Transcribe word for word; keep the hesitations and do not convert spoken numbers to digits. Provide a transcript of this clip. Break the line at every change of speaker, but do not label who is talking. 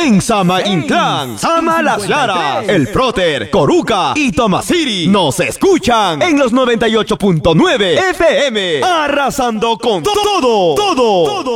En Sama Intrán, Sama Las Claras, El Froter, Coruca y Tomasiri nos escuchan en los noventa y ocho punto nueve F M, arrasando con todo, todo, todo.